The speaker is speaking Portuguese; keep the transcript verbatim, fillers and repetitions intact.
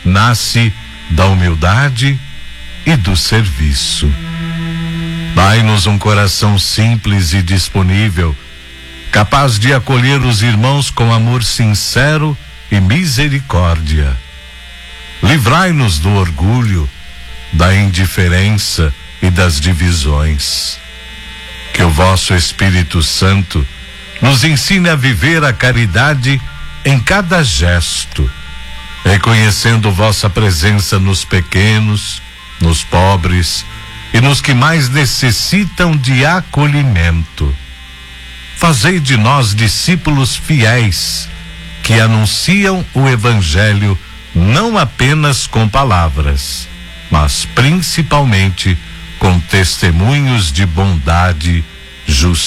nasce da humildade e do serviço. Dai-nos um coração simples e disponível, capaz de acolher os irmãos com amor sincero e misericórdia. Livrai-nos do orgulho, da indiferença e das divisões. Que o vosso Espírito Santo nos ensine a viver a caridade em cada gesto, reconhecendo vossa presença nos pequenos, nos pobres e nos que mais necessitam de acolhimento. Fazei de nós discípulos fiéis, que anunciam o Evangelho não apenas com palavras, mas principalmente com testemunhos de bondade, justiça